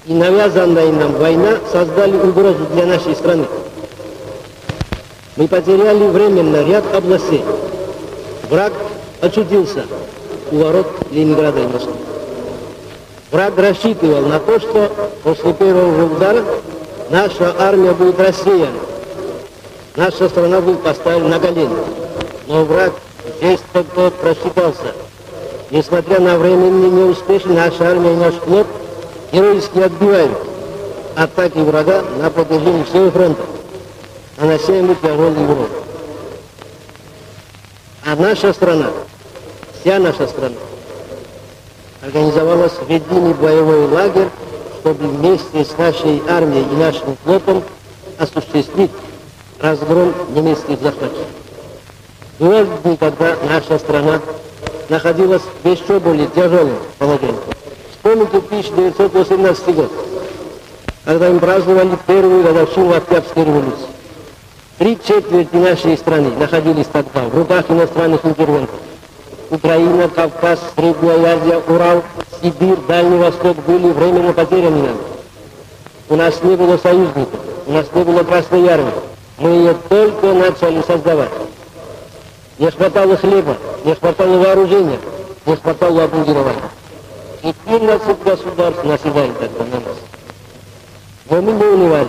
и навязанная нам война создали угрозу для нашей страны. Мы потеряли временно ряд областей. Враг очутился у ворот Ленинграда и Москвы. Враг рассчитывал на то, что после первого удара наша армия будет рассеяна. Наша страна будет поставлена на колени. Но враг здесь только просчитался. Несмотря на временный неуспех, наша армия и наш флот героически отбивают атаки врага на протяжении всего фронта, нанося ему тяжелый урон. А наша страна, вся наша страна, организовалась в единый боевой лагерь, чтобы вместе с нашей армией и нашим флотом осуществить разгром немецких захватчиков. Бывали дни, когда наша страна находилась в еще более тяжелом положении. Вспомните 1918 год, когда мы праздновали первую годовщину Октябрьской революции. 3/4 нашей страны находились тогда в руках иностранных интервентов. Украина, Кавказ, Средняя Азия, Урал, Сибирь, Дальний Восток были временно потеряны нами. У нас не было союзников, у нас не было Красной Армии. Мы ее только начали создавать. Не хватало хлеба, не хватало вооружения, не хватало обмундирования. 14 государств наседали тогда на нас. Но мы не унывали,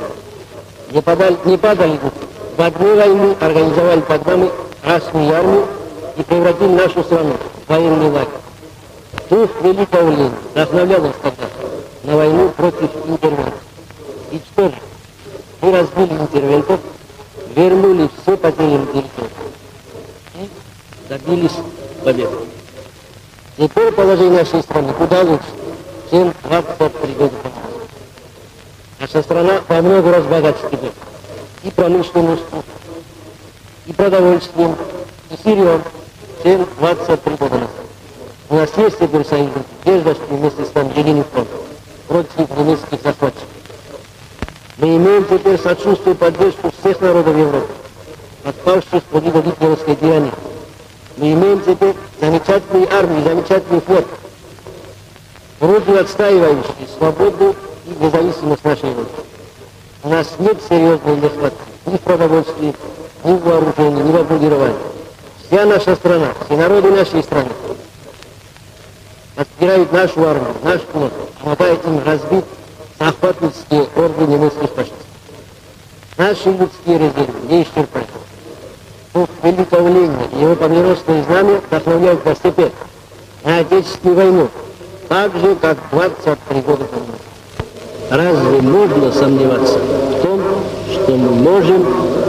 не падали духом. В одну войну организовали тогда мы Красную Армию и превратили нашу страну в военный лагерь. Дух великого Ленина вдохновлял нас тогда на войну против интервентов. И что же? Мы разбили интервентов, вернули все потерянные территории и добились победы. Теперь положение нашей страны куда лучше, чем 23 года назад. Наша страна во много раз богаче теперь. И промышленностью, и продовольствием, и сырьем, чем 23 года назад. У нас есть теперь союзники, держащие вместе с нами единый фронт против немецких захватчиков. Мы имеем теперь сочувствие и поддержку всех народов Европы, подпавших под иго гитлеровской тирании. Мы имеем теперь замечательную армию, замечательный флот, вроде отстаивающий свободу и независимость нашей Родины. У нас нет серьезной нехватки ни в продовольствии, ни в вооружении, ни в обмундировании. Вся наша страна, все народы нашей страны подпирают нашу армию, наш флот, помогая им разбить захватнические орды немецких фашистов. Наши людские резервы не исчерпаны. Дух великого Ленина и его победоносные знамя вдохновляют нас теперь на Отечественную войну, так же, как 23 года назад. Разве можно сомневаться в том, что мы можем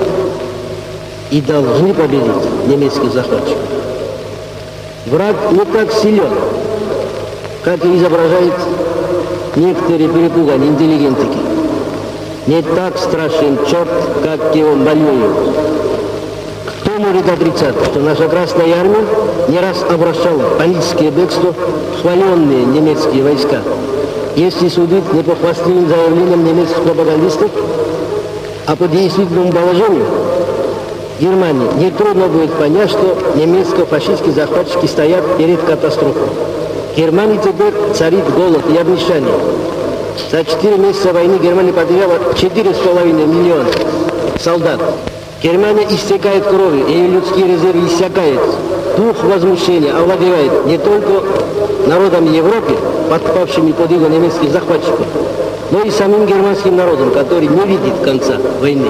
и должны победить немецких захватчиков? Враг не так силен, как и изображают некоторые перепуганные интеллигентики. Не так страшен черт, как его малюют. Кто может отрицать, что наша Красная Армия не раз обращала в паническое бегство хваленные немецкие войска? Если судить не по хвастливым заявлениям немецких пропагандистов, а по действительному положению Германии, нетрудно будет понять, что немецко-фашистские захватчики стоят перед катастрофой. В Германии теперь царит голод и обнищание. За 4 месяца войны Германия потеряла 4,5 миллиона солдат. Германия истекает кровью, ее людские резервы иссякают. Дух возмущения овладевает не только народами Европы, подпавшими под иго немецких захватчиков, но и самим германским народом, который не видит конца войны.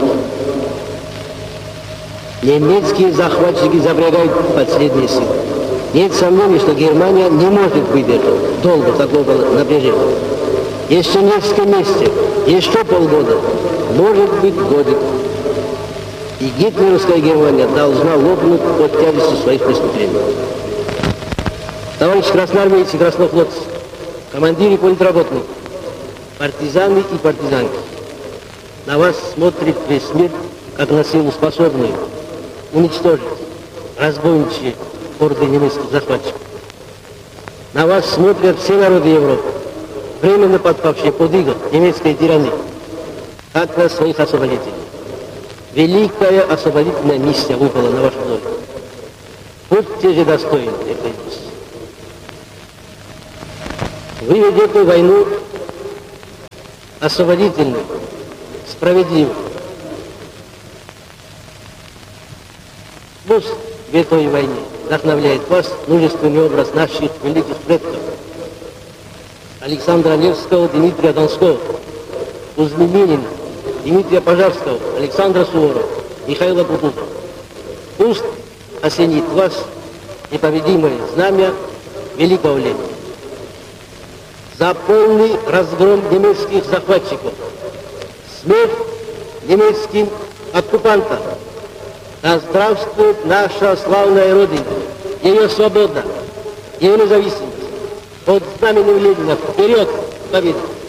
Немецкие захватчики запрягают последние силы. Нет сомнений, что Германия не может выдержать долго такого напряжения. Еще несколько месяцев, еще полгода, может быть годик. И гитлеровская Германия должна лопнуть под тяжестью своих преступлений. Товарищи красноармейцы и краснофлотцы, командиры и политработники, партизаны и партизанки, на вас смотрит весь мир, как на силу способную уничтожить разбойничьи орды немецких захватчиков. На вас смотрят все народы Европы, временно подпавшие под иго немецкой тирании, как на своих освободителей. Великая освободительная миссия выпала на вашу долю. Будьте же достойны этой миссии. Вы ведете войну освободительным, справедливым. Пусть в этой войне вдохновляет вас мужественный образ наших великих предков Александра Невского, Дмитрия Донского, Кузьмы Минина, Дмитрия Пожарского, Александра Суворова, Михаила Бутузова. Пусть осенит вас непобедимое знамя великого Ленина. За полный разгром немецких захватчиков, смерть немецким оккупантам. Да здравствует наша славная Родина, ее свобода, ее независимость. Под знаменем Ленина вперед, победа!